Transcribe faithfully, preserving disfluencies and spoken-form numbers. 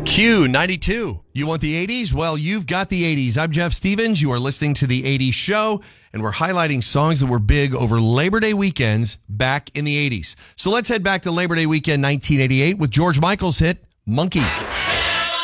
Q ninety-two. You want the eighties? Well, you've got the eighties. I'm Jeff Stevens. You are listening to the eighties Show, and we're highlighting songs that were big over Labor Day weekends back in the eighties. So let's head back to Labor Day weekend nineteen eighty-eight with George Michael's hit, Monkey.